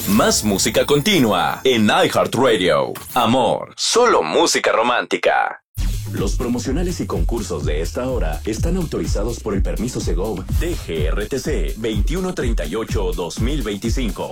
Más música continua en iHeartRadio. Amor, solo música romántica. Los promocionales y concursos de esta hora están autorizados por el permiso Segov DGRTC 2138-2025.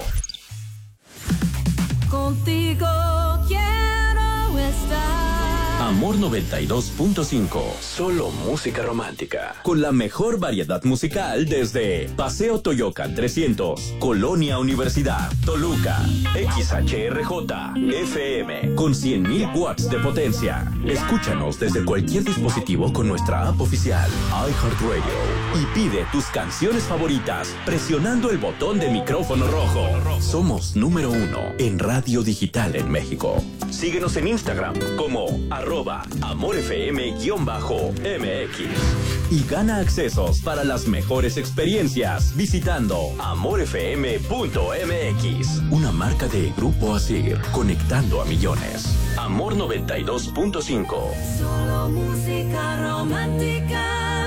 Contigo quiero estar. Amor 92.5. Solo música romántica. Con la mejor variedad musical desde Paseo Toyocan 300, Colonia Universidad, Toluca, XHRJ, FM, con 100.000 watts de potencia. Escúchanos desde cualquier dispositivo con nuestra app oficial, iHeartRadio. Y pide tus canciones favoritas presionando el botón de micrófono rojo. Somos número 1 en radio digital en México. Síguenos en Instagram como @AmorFM_MX y gana accesos para las mejores experiencias visitando amorfm.mx, una marca de Grupo Asir, conectando a millones. Amor 92.5. Solo música romántica.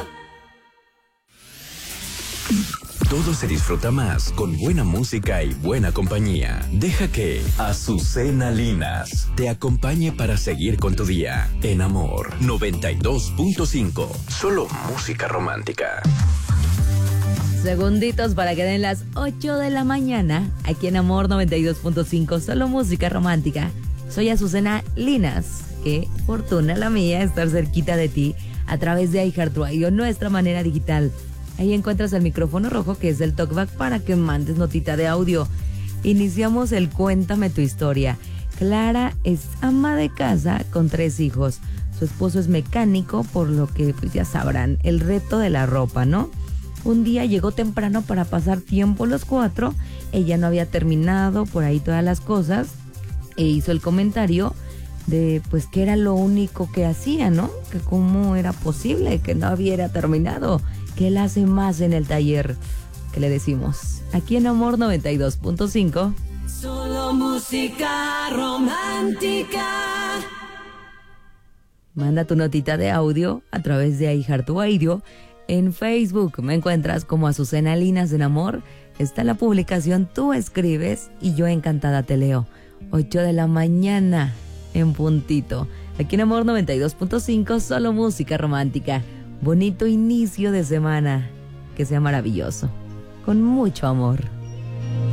Todo se disfruta más con buena música y buena compañía. Deja que Azucena Linas te acompañe para seguir con tu día en Amor 92.5. Solo música romántica. Segunditos para que den las 8 de la mañana aquí en Amor 92.5. Solo música romántica. Soy Azucena Linas. Qué fortuna la mía estar cerquita de ti a través de iHeartRadio, nuestra manera digital. Ahí encuentras el micrófono rojo, que es el talkback, para que mandes notita de audio. Iniciamos el Cuéntame tu historia. Clara es ama de casa con 3 hijos. Su esposo es mecánico, por lo que pues ya sabrán, el reto de la ropa, ¿no? Un día llegó temprano para pasar tiempo los 4. Ella no había terminado por ahí todas las cosas e hizo el comentario de pues que era lo único que hacía, ¿no? Que cómo era posible que no hubiera terminado, que él hace más en el taller. ¿Qué le decimos? Aquí en Amor 92.5. Solo música romántica. Manda tu notita de audio a través de iHeartRadio. En Facebook me encuentras como Azucena Linas en Amor. Está la publicación, tú escribes y yo encantada te leo. 8 de la mañana en puntito. Aquí en Amor 92.5, solo música romántica. Bonito inicio de semana. Que sea maravilloso. Con mucho amor.